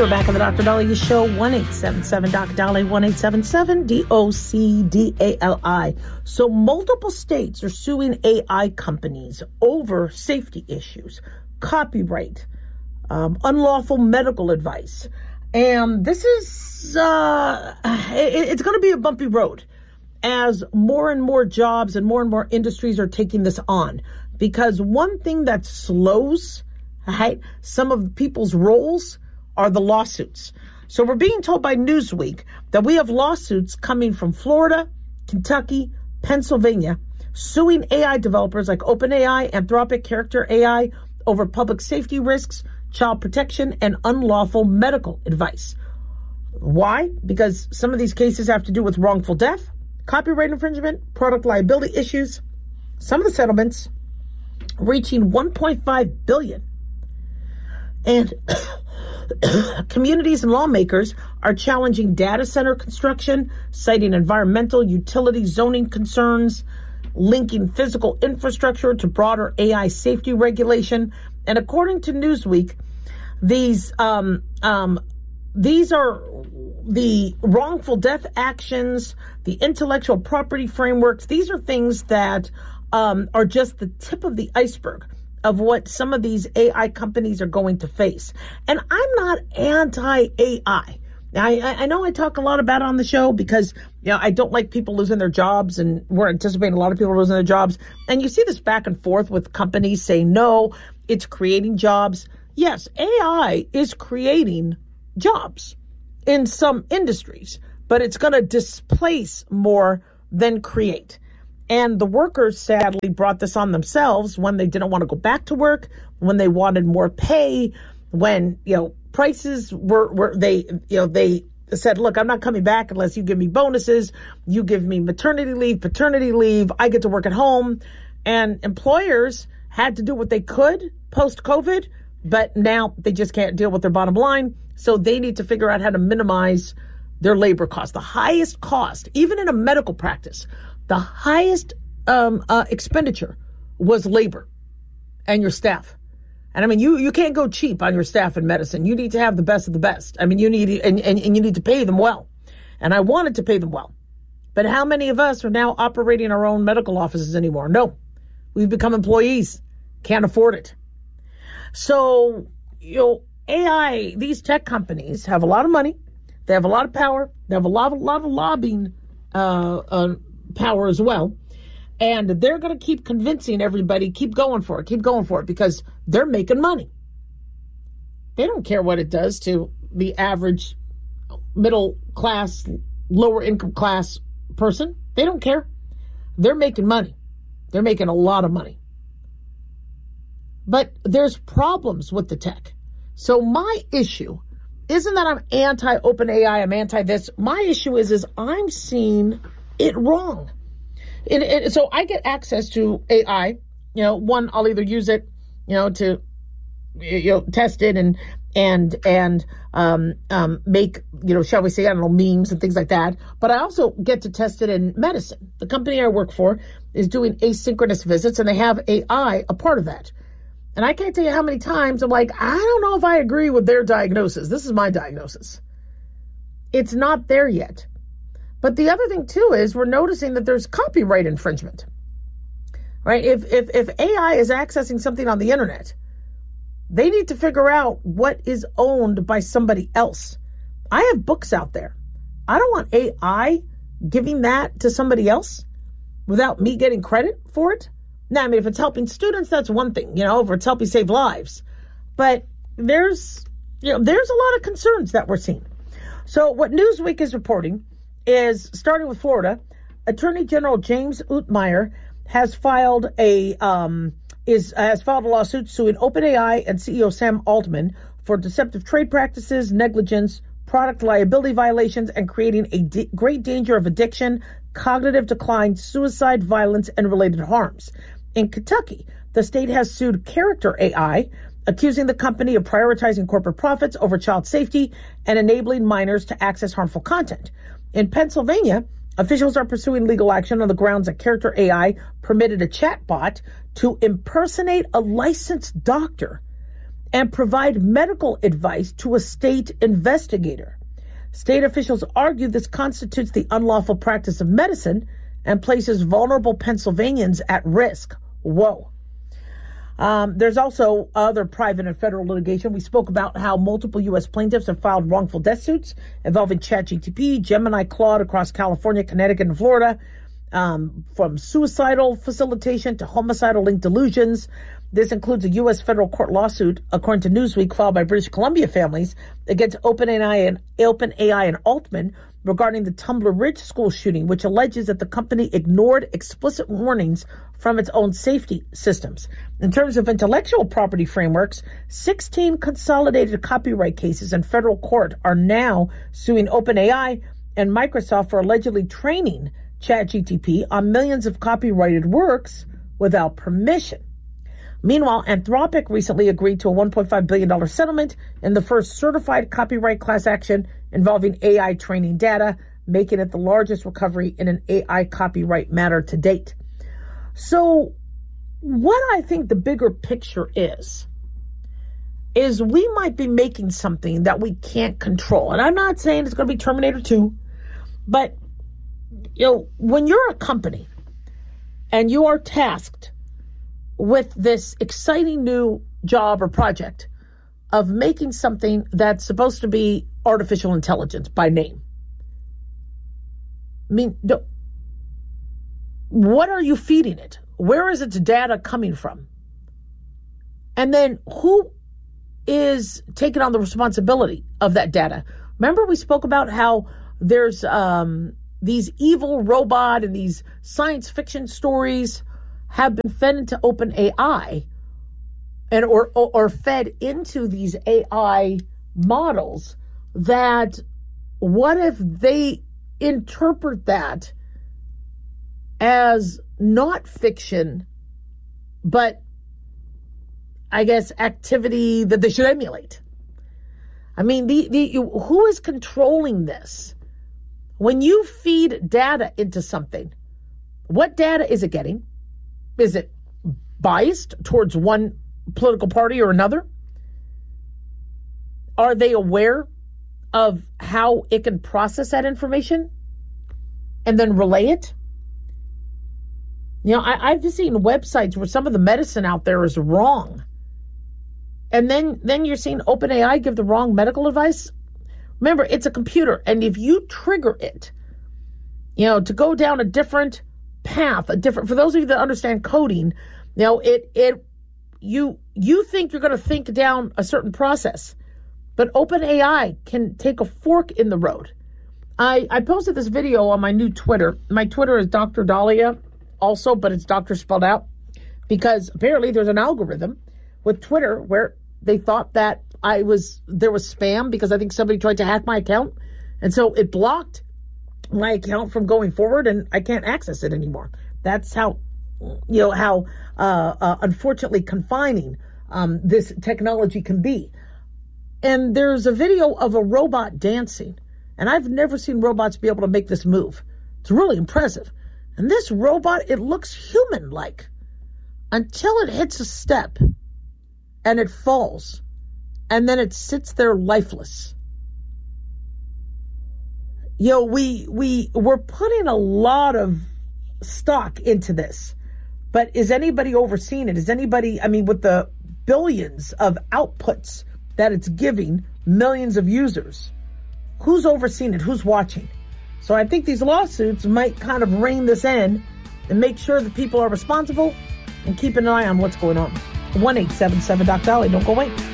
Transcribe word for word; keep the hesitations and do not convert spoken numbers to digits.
We're back on the Doctor Dolly Show, one eight seven seven Doctor Dolly, one eight seven seven D O C D A L I. So multiple states are suing A I companies over safety issues, copyright, um, unlawful medical advice. And this is, uh, it, it's going to be a bumpy road as more and more jobs and more and more industries are taking this on. Because one thing that slows, right, some of people's roles are the lawsuits. So we're being told by Newsweek that we have lawsuits coming from Florida, Kentucky, Pennsylvania, suing A I developers like OpenAI, Anthropic, Character A I over public safety risks, child protection, and unlawful medical advice. Why? Because some of these cases have to do with wrongful death, copyright infringement, product liability issues. Some of the settlements reaching one point five billion dollars. And communities and lawmakers are challenging data center construction, citing environmental, utility, zoning concerns, linking physical infrastructure to broader A I safety regulation. And according to Newsweek, these um, um, these are the wrongful death actions, the intellectual property frameworks. These are things that um, are just the tip of the iceberg of what some of these A I companies are going to face. And I'm not anti-A I. I, I know I talk a lot about it on the show because, you know, I don't like people losing their jobs, and we're anticipating a lot of people losing their jobs. And you see this back and forth with companies saying, no, it's creating jobs. Yes, A I is creating jobs in some industries, but it's going to displace more than create. And the workers sadly brought this on themselves when they didn't want to go back to work, when they wanted more pay, when, you know, prices were, were they, you know, they said, look, I'm not coming back unless you give me bonuses, you give me maternity leave, paternity leave, I get to work at home. And employers had to do what they could post-COVID, but now they just can't deal with their bottom line. So they need to figure out how to minimize their labor costs. The highest cost, even in a medical practice, the highest um, uh, expenditure was labor and your staff. And I mean, you, you can't go cheap on your staff in medicine. You need to have the best of the best. I mean, you need, and, and, and you need to pay them well. And I wanted to pay them well. But how many of us are now operating our own medical offices anymore? No, we've become employees. Can't afford it. So, you know, A I, these tech companies have a lot of money. They have a lot of power. They have a lot, a lot of lobbying, uh, uh, power as well, and they're going to keep convincing everybody, keep going for it, keep going for it, because they're making money. They don't care what it does to the average middle class, lower income class person. They don't care. They're making money. They're making a lot of money. But there's problems with the tech. So my issue isn't that I'm anti-OpenAI, I'm anti this. My issue is, is I'm seeing it wrong. It, it, so I get access to A I, you know, one, I'll either use it, you know, to, you know, test it and, and, and, um, um, make, you know, shall we say, I don't know, memes and things like that. But I also get to test it in medicine. The company I work for is doing asynchronous visits, and they have A I a part of that. And I can't tell you how many times I'm like, I don't know if I agree with their diagnosis. This is my diagnosis. It's not there yet. But the other thing, too, is we're noticing that there's copyright infringement, right? If, if, if A I is accessing something on the internet, they need to figure out what is owned by somebody else. I have books out there. I don't want A I giving that to somebody else without me getting credit for it. Now, I mean, if it's helping students, that's one thing, you know, if it's helping save lives. But there's, you know, there's a lot of concerns that we're seeing. So what Newsweek is reporting is, starting with Florida, Attorney General James Utmeyer has filed a um, is has filed a lawsuit suing OpenAI and C E O Sam Altman for deceptive trade practices, negligence, product liability violations, and creating a d- great danger of addiction, cognitive decline, suicide, violence, and related harms. In Kentucky, the state has sued Character A I, accusing the company of prioritizing corporate profits over child safety and enabling minors to access harmful content. In Pennsylvania, officials are pursuing legal action on the grounds that Character A I permitted a chatbot to impersonate a licensed doctor and provide medical advice to a state investigator. State officials argue this constitutes the unlawful practice of medicine and places vulnerable Pennsylvanians at risk. Whoa. Um, there's also other private and federal litigation. We spoke about how multiple U S plaintiffs have filed wrongful death suits involving ChatGPT, Gemini, Claude across California, Connecticut, and Florida, um, from suicidal facilitation to homicidal-linked delusions. This includes a U S federal court lawsuit, according to Newsweek, filed by British Columbia families against OpenAI and OpenAI and Altman regarding the Tumbler Ridge school shooting, which alleges that the company ignored explicit warnings from its own safety systems. In terms of intellectual property frameworks, sixteen consolidated copyright cases in federal court are now suing OpenAI and Microsoft for allegedly training ChatGPT on millions of copyrighted works without permission. Meanwhile, Anthropic recently agreed to a one point five billion dollars settlement in the first certified copyright class action involving A I training data, making it the largest recovery in an A I copyright matter to date. So what I think the bigger picture is, is we might be making something that we can't control. And I'm not saying it's going to be Terminator two, but you know, when you're a company and you are tasked with this exciting new job or project of making something that's supposed to be artificial intelligence by name. I mean, what are you feeding it? Where is its data coming from? And then who is taking on the responsibility of that data? Remember we spoke about how there's um, these evil robot and these science fiction stories have been fed into OpenAI and or, or or fed into these A I models, that what if they interpret that as not fiction, but I guess activity that they should emulate? I mean, the, the who is controlling this? When you feed data into something, what data is it getting? Is it biased towards one political party or another? Are they aware of how it can process that information and then relay it? You know, I, I've just seen websites where some of the medicine out there is wrong. And then, then you're seeing OpenAI give the wrong medical advice. Remember, it's a computer. And if you trigger it, you know, to go down a different path, a different, for those of you that understand coding, you know, it, it, you, you think you're going to think down a certain process, but OpenAI can take a fork in the road. I, I posted this video on my new Twitter. My Twitter is Doctor Dahlia also, but it's doctor spelled out, because apparently there's an algorithm with Twitter where they thought that I was, there was spam because I think somebody tried to hack my account. And so it blocked my account from going forward, and I can't access it anymore. That's how, you know, how uh, uh, unfortunately confining um, this technology can be. And there's a video of a robot dancing, and I've never seen robots be able to make this move. It's really impressive. And this robot, it looks human-like until it hits a step and it falls, and then it sits there lifeless. You know, we, we, we're putting a lot of stock into this, but is anybody overseeing it? Is anybody, I mean, with the billions of outputs that it's giving millions of users, who's overseeing it? Who's watching? So I think these lawsuits might kind of rein this in and make sure that people are responsible and keep an eye on what's going on. one eight seven seven Doc Dolly. Don't go away.